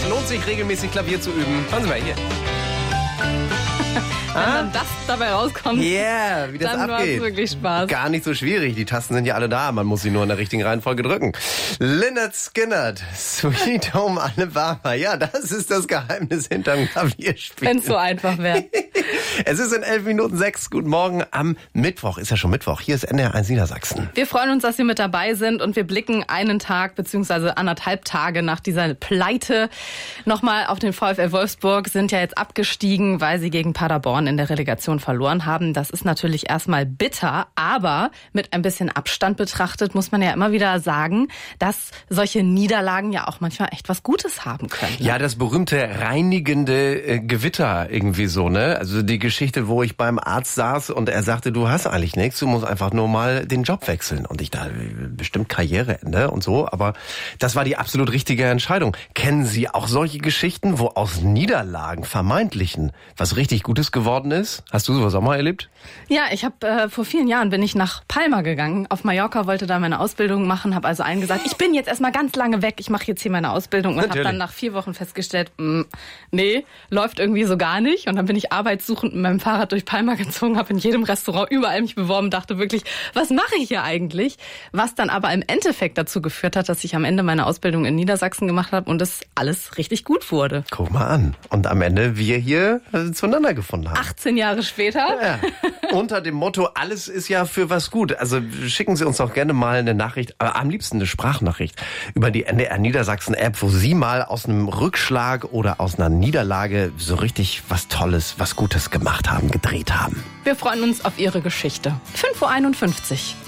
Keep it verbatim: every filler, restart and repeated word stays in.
lohnt sich regelmäßig Klavier zu üben. Hören Sie mal hier. Wenn dann das dabei rauskommt, yeah, wie das dann macht abgeht. es wirklich Spaß. Gar nicht so schwierig. Die Tasten sind ja alle da. Man muss sie nur in der richtigen Reihenfolge drücken. Lynyrd Skynyrd, Sweet Home Alabama. Ja, das ist das Geheimnis hinterm Klavierspiel. Wenn es so einfach wäre. Es ist in elf Minuten sechs. Guten Morgen am Mittwoch. Ist ja schon Mittwoch. Hier ist N D R eins Niedersachsen. Wir freuen uns, dass Sie mit dabei sind und wir blicken einen Tag bzw. anderthalb Tage nach dieser Pleite nochmal auf den VfL Wolfsburg. Sind ja jetzt abgestiegen, weil sie gegen Paderborn in der Relegation verloren haben. Das ist natürlich erstmal bitter, aber mit ein bisschen Abstand betrachtet muss man ja immer wieder sagen, dass solche Niederlagen ja auch manchmal echt was Gutes haben können. Ne? Ja, das berühmte reinigende äh, Gewitter irgendwie so, ne? Also die Geschichte, wo ich beim Arzt saß und er sagte, du hast eigentlich nichts, du musst einfach nur mal den Job wechseln. Und ich dachte, bestimmt Karriereende und so, aber das war die absolut richtige Entscheidung. Kennen Sie auch solche Geschichten, wo aus Niederlagen, vermeintlichen, was richtig Gutes geworden ist? Hast du sowas auch mal erlebt? Ja, ich habe äh, vor vielen Jahren bin ich nach Palma gegangen. Auf Mallorca, wollte da meine Ausbildung machen, habe also allen gesagt, ich bin jetzt erstmal ganz lange weg, ich mache jetzt hier meine Ausbildung und habe dann nach vier Wochen festgestellt, mh, nee, läuft irgendwie so gar nicht. Und dann bin ich arbeitssuchend mit meinem Fahrrad durch Palma gezogen, habe in jedem Restaurant überall mich beworben, dachte wirklich, was mache ich hier eigentlich? Was dann aber im Endeffekt dazu geführt hat, dass ich am Ende meine Ausbildung in Niedersachsen gemacht habe und es alles richtig gut wurde. Guck mal an. Und am Ende wir hier äh, zueinander gefunden haben. achtzehn Jahre später. Ja. Unter dem Motto, alles ist ja für was gut. Also schicken Sie uns doch gerne mal eine Nachricht, äh, am liebsten eine Sprachnachricht über die N D R Niedersachsen App, wo Sie mal aus einem Rückschlag oder aus einer Niederlage so richtig was Tolles, was Gutes gemacht haben, gedreht haben. Wir freuen uns auf Ihre Geschichte. fünf Uhr einundfünfzig.